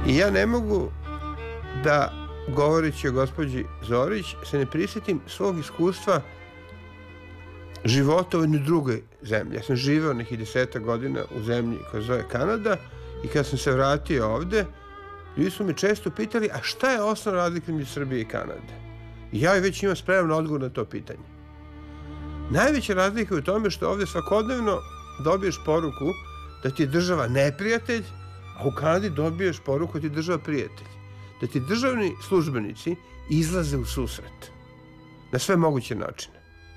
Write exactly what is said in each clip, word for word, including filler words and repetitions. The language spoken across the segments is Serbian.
I ja ne mogu da, govoreći o gospođi Zorić, se ne prisjetim svog iskustva života u jednoj drugoj zemlji. Ja sam živeo nekih deseta godina u zemlji koja zove Kanada i kad sam se vratio ovde, ljudi su me često pitali, a šta je osnovna razlika između Srbije i Kanade? I ja već imam spreman odgovor na to pitanje. Najveća razlika je u tome što ovde svakodnevno dobiješ poruku da ti je država neprijatelj, a u Kanadi dobiješ poruku da ti je država prijatelj. Da ti državni službenici izlaze u susret na sve moguće načine.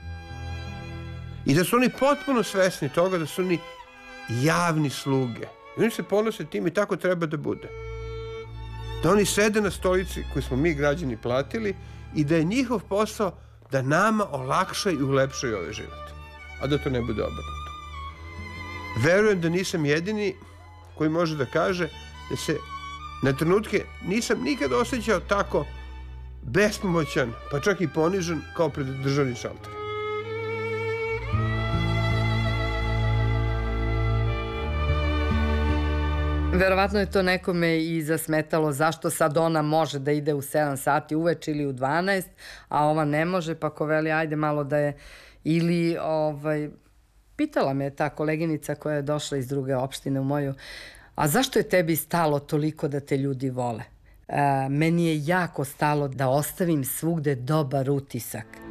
I da su oni potpuno svesni toga da su oni javni sluge. I oni se ponose tim i tako treba da bude. Da oni sede na stolici koju smo mi građani platili i da je njihov posao da nama olakšaju i ulepšaju ovaj život. A da to ne bude obrnuto. Verujem da nisam jedini koji može da kaže da se na trenutke nisam nikad osjećao tako bespomoćan, pa čak i ponižen kao pred državnim šalterom. Verovatno je to nekome i zasmetalo zašto sad ona može da ide u sedam sati uveče ili u dvanaest, a ova ne može, pa ko veli ajde malo da je, ili ovaj, pitala me ta koleginica koja je došla iz druge opštine u moju, a zašto je tebi stalo toliko da te ljudi vole? E, meni je jako stalo da ostavim svugde dobar utisak.